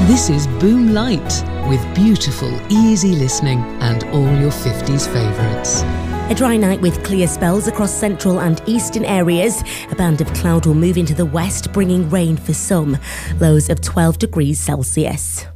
This is Boom Light with beautiful, easy listening and all your 50s favourites. A dry night with clear spells across central and eastern areas. A band of cloud will move into the west, bringing rain for some. Lows of 12 degrees Celsius.